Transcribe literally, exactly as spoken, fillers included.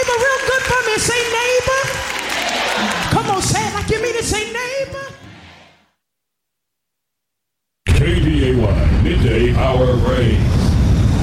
neighbor real good for me. Say neighbor. Come on, say it like you mean it. Say neighbor. K D A Y Midday Hour Rain.